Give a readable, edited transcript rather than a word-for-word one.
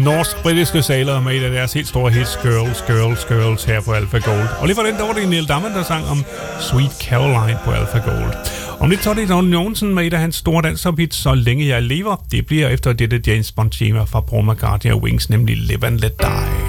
norsk-britiske Sailor med et af deres helt store hits, Girls, Girls, Girls, her på Alpha Gold. Og lige for den, der var det Neil Diamond, der sang om Sweet Caroline på Alpha Gold. Om lidt så er det Don Johnson med et af hans store danserhits, Så længe jeg lever. Det bliver efter dette James Bond-tema fra Paul McCartney og Wings, nemlig Live and Let Die.